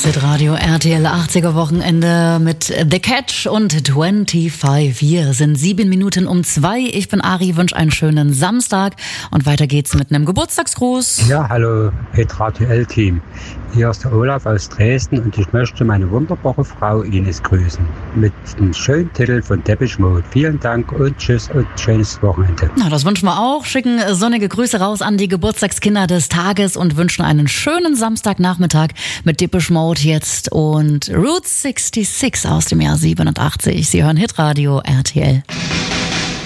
Das Hitradio RTL 80er Wochenende mit The Catch und 25. Hier sind 7 Minuten um 2. Ich bin Ari, wünsche einen schönen Samstag und weiter geht's mit einem Geburtstagsgruß. Ja, hallo Hitradio L-Team. Hier ist der Olaf aus Dresden und ich möchte meine wunderbare Frau Ines grüßen. Mit dem schönen Titel von Depeche Mode. Vielen Dank und tschüss und schönes Wochenende. Na, das wünschen wir auch. Schicken sonnige Grüße raus an die Geburtstagskinder des Tages und wünschen einen schönen Samstagnachmittag mit Depeche Mode jetzt und Route 66 aus dem Jahr 87. Sie hören Hitradio RTL.